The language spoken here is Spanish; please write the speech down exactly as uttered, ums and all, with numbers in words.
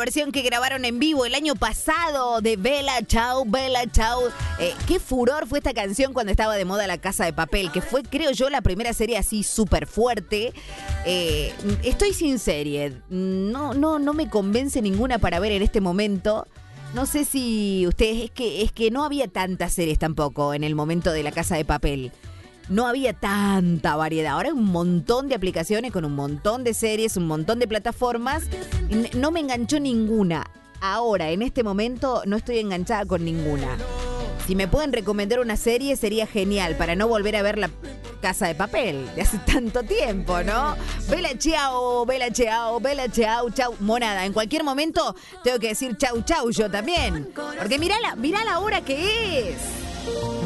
versión que grabaron en vivo el año pasado de Bella Ciao, Bella Ciao. Eh, qué furor fue esta canción cuando estaba de moda La Casa de Papel, que fue, creo yo, la primera serie así súper fuerte. Eh, estoy sin serie. No, no, no me convence ninguna para ver en este momento. No sé si ustedes, es que, es que no había tantas series tampoco en el momento de La Casa de Papel. No había tanta variedad. Ahora hay un montón de aplicaciones con un montón de series, un montón de plataformas. No me enganchó ninguna. Ahora, en este momento, no estoy enganchada con ninguna. Si me pueden recomendar una serie, sería genial para no volver a ver La Casa de Papel de hace tanto tiempo, ¿no? Bella Ciao, Bella Ciao, Bella Ciao, chau. Monada, en cualquier momento tengo que decir chau, chau yo también. Porque mirá la, mirá la hora que es.